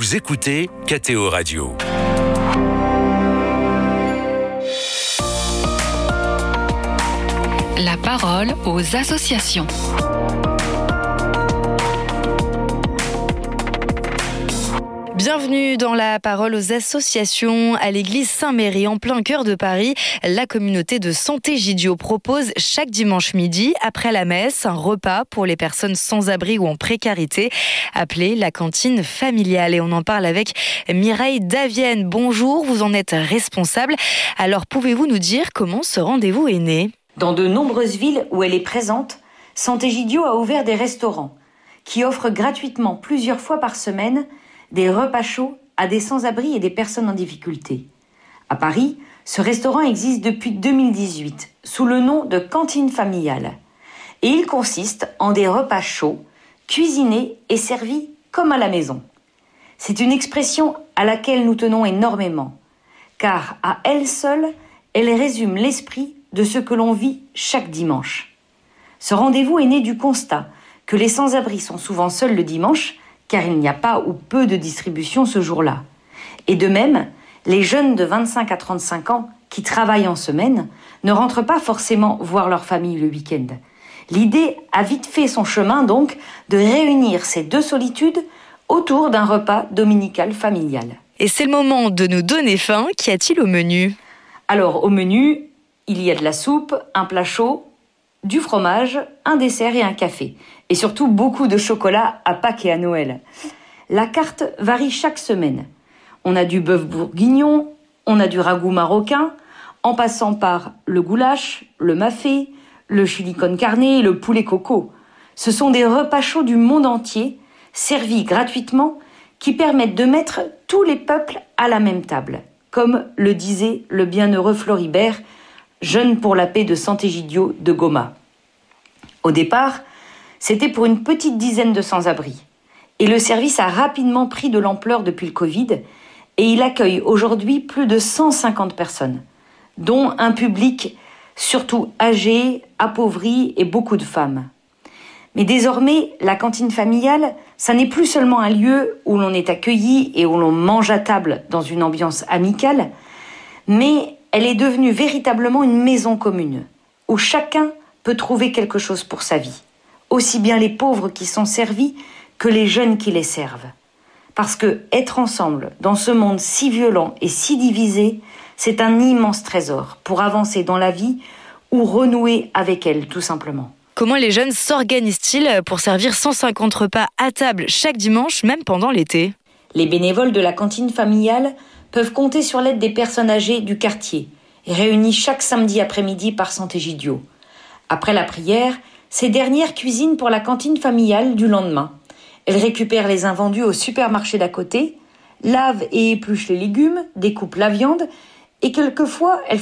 Vous écoutez KTO Radio. La parole aux associations. Bienvenue dans la parole aux associations. À l'église Saint-Méry, en plein cœur de Paris, la communauté de Santé Gidio propose chaque dimanche midi, après la messe, un repas pour les personnes sans abri ou en précarité, appelé la cantine familiale. Et on en parle avec Mireille Davienne. Bonjour, vous en êtes responsable. Alors, pouvez-vous nous dire comment ce rendez-vous est né ? Dans de nombreuses villes où elle est présente, Santé Gidio a ouvert des restaurants qui offrent gratuitement plusieurs fois par semaine des repas chauds à des sans-abri et des personnes en difficulté. À Paris, ce restaurant existe depuis 2018 sous le nom de cantine familiale. Et il consiste en des repas chauds, cuisinés et servis comme à la maison. C'est une expression à laquelle nous tenons énormément, car à elle seule, elle résume l'esprit de ce que l'on vit chaque dimanche. Ce rendez-vous est né du constat que les sans-abri sont souvent seuls le dimanche, car il n'y a pas ou peu de distribution ce jour-là. Et de même, les jeunes de 25 à 35 ans qui travaillent en semaine ne rentrent pas forcément voir leur famille le week-end. L'idée a vite fait son chemin donc de réunir ces deux solitudes autour d'un repas dominical familial. Et c'est le moment de nous donner faim. Qu'y a-t-il au menu ? Alors au menu, il y a de la soupe, un plat chaud, du fromage, un dessert et un café. Et surtout beaucoup de chocolat à Pâques et à Noël. La carte varie chaque semaine. On a du bœuf bourguignon, on a du ragoût marocain, en passant par le goulash, le mafé, le chili con carne et le poulet coco. Ce sont des repas chauds du monde entier, servis gratuitement, qui permettent de mettre tous les peuples à la même table. Comme le disait le bienheureux Floribert, jeune pour la paix de Santé Gidio de Goma. Au départ, c'était pour une petite dizaine de sans-abri. Et le service a rapidement pris de l'ampleur depuis le Covid et il accueille aujourd'hui plus de 150 personnes, dont un public surtout âgé, appauvri et beaucoup de femmes. Mais désormais, la cantine familiale, ça n'est plus seulement un lieu où l'on est accueilli et où l'on mange à table dans une ambiance amicale, mais elle est devenue véritablement une maison commune, où chacun peut trouver quelque chose pour sa vie. Aussi bien les pauvres qui sont servis que les jeunes qui les servent. Parce que être ensemble dans ce monde si violent et si divisé, c'est un immense trésor pour avancer dans la vie ou renouer avec elle tout simplement. Comment les jeunes s'organisent-ils pour servir 150 repas à table chaque dimanche, même pendant l'été ? Les bénévoles de la cantine familiale peuvent compter sur l'aide des personnes âgées du quartier, réunies chaque samedi après-midi par Santé Gidio. Après la prière, ces dernières cuisinent pour la cantine familiale du lendemain. Elles récupèrent les invendus au supermarché d'à côté, lavent et épluchent les légumes, découpent la viande et quelquefois elles